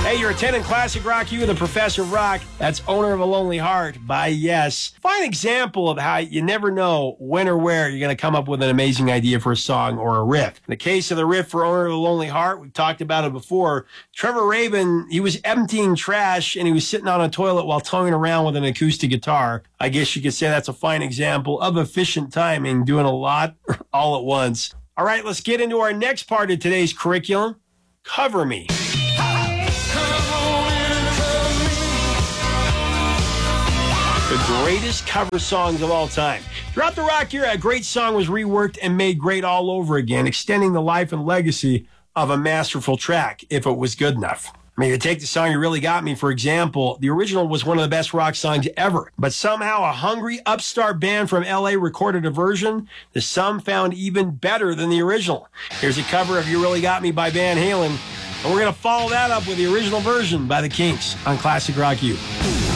Hey, you're attending Classic Rock U with the Professor of Rock. That's Owner of a Lonely Heart by Yes. Fine example of how you never know when or where you're going to come up with an amazing idea for a song or a riff. In the case of the riff for Owner of a Lonely Heart, we've talked about it before. Trevor Rabin, he was emptying trash and he was sitting on a toilet while toying around with an acoustic guitar. I guess you could say that's a fine example of efficient timing, doing a lot all at once. All right, let's get into our next part of today's curriculum. Cover Me. The greatest cover songs of all time. Throughout the rock era, a great song was reworked and made great all over again, extending the life and legacy of a masterful track, if it was good enough. I mean, to take the song You Really Got Me, for example, the original was one of the best rock songs ever, but somehow a hungry upstart band from LA recorded a version that some found even better than the original. Here's a cover of You Really Got Me by Van Halen, and we're going to follow that up with the original version by the Kinks on Classic Rock U.